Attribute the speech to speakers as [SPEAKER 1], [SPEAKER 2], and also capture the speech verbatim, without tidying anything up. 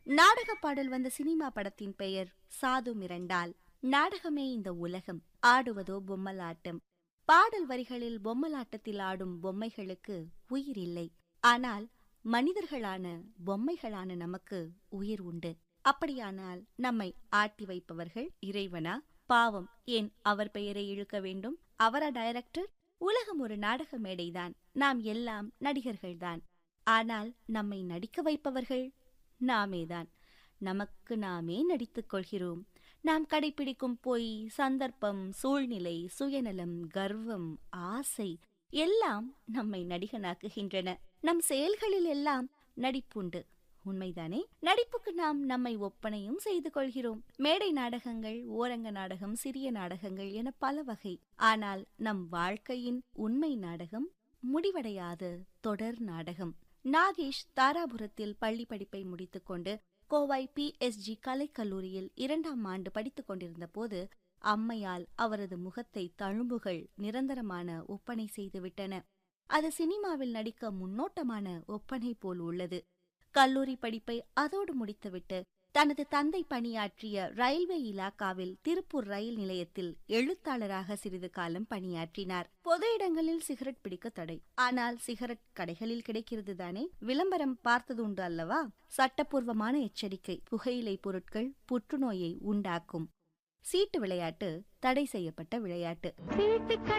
[SPEAKER 1] நாடக பாடல் வந்த சினிமா படத்தின் பெயர் சாது மிரண்டால். நாடகமே இந்த உலகம், ஆடுவதோ பொம்மலாட்டம். பாடல் வரிகளில் பொம்மலாட்டத்தில் ஆடும் பொம்மைகளுக்கு உயிர் இல்லை. ஆனால் மனிதர்களான பொம்மைகளான நமக்கு உயிர் உண்டு. அப்படியானால் நம்மை ஆட்டி வைப்பவர்கள் இறைவனா? பாவம், ஏன் அவர் பெயரை இழுக்க வேண்டும்? அவரா டைரக்டர்? உலகம் ஒரு நாடக மேடைதான், நாம் எல்லாம் நடிகர்கள்தான். ஆனால் நம்மை நடிக்க வைப்பவர்கள் நாமேதான். நமக்கு நாமே நடித்துக் கொள்கிறோம். நாம் கடைபிடிக்கும் பொய், சந்தர்ப்பம், சூழ்நிலை, சுயநலம், கர்வம், ஆசை எல்லாம் நம்மை நடிகனாக்குகின்றன. நம் செயல்களில் எல்லாம் நடிப்புண்டு, உண்மைதானே? நடிப்புக்கு நாம் நம்மை ஒப்பனையும் செய்து கொள்கிறோம். மேடை நாடகங்கள், ஓரங்க நாடகம், சிறிய நாடகங்கள் என பல வகை. ஆனால் நம் வாழ்க்கையின் உண்மை நாடகம் முடிவடையாத தொடர் நாடகம். நாகேஷ் தாராபுரத்தில் பள்ளி படிப்பை முடித்துக்கொண்டு கோவை பி எஸ் ஜி கலைக்கல்லூரியில் இரண்டாம் ஆண்டு படித்துக் கொண்டிருந்த போது அம்மையால் அவரது முகத்தை தழும்புகள் நிரந்தரமான ஒப்பனை செய்துவிட்டன. அது சினிமாவில் நடிக்க முன்னோட்டமான ஒப்பனை போல் உள்ளது. கல்லூரி படிப்பை அதோடு முடித்துவிட்டு தனது தந்தை பணியாற்றிய ரயில்வே இலாக்காவில் திருப்பூர் ரயில் நிலையத்தில் எழுத்தாளராக சிறிது காலம் பணியாற்றினார். பொது இடங்களில் சிகரெட் பிடிக்க தடை. ஆனால் சிகரெட் கடைகளில் கிடைக்கிறது தானே? விளம்பரம் பார்த்தது உண்டு அல்லவா? சட்டப்பூர்வமான எச்சரிக்கை: புகையிலை பொருட்கள் புற்றுநோயை உண்டாக்கும். சீட்டு விளையாட்டு தடை செய்யப்பட்ட விளையாட்டு.